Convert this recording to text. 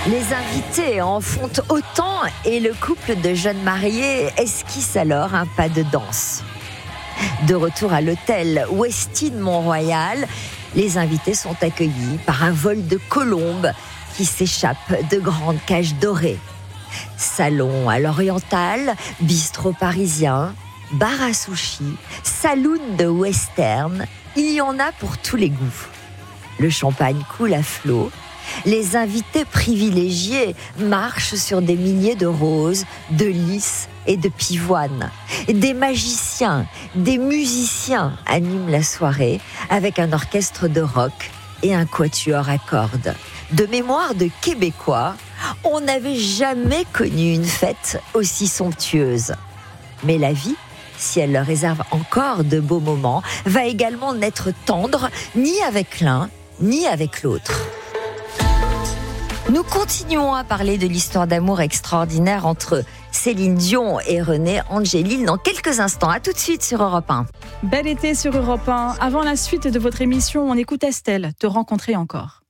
Les invités en font autant et le couple de jeunes mariés esquisse alors un pas de danse. De retour à l'hôtel Westin Mont-Royal, les invités sont accueillis par un vol de colombes qui s'échappe de grandes cages dorées. Salon à l'oriental, bistrot parisien, bar à sushi, saloon de western, il y en a pour tous les goûts. Le champagne coule à flot. Les invités privilégiés marchent sur des milliers de roses, de lys et de pivoines. Des magiciens, des musiciens animent la soirée avec un orchestre de rock et un quatuor à cordes. De mémoire de Québécois, on n'avait jamais connu une fête aussi somptueuse. Mais la vie, si elle leur réserve encore de beaux moments, va également n'être tendre ni avec l'un ni avec l'autre. Nous continuons à parler de l'histoire d'amour extraordinaire entre Céline Dion et René Angélil dans quelques instants. À tout de suite sur Europe 1. Bel été sur Europe 1. Avant la suite de votre émission, on écoute Estelle, Te rencontrer encore.